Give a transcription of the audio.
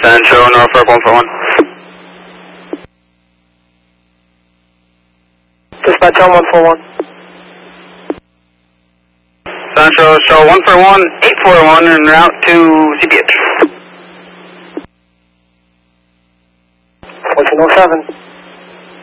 Sancho, Norfolk 141. Dispatch on 141. Sancho, show 141, 841 en route to CPH. 1407.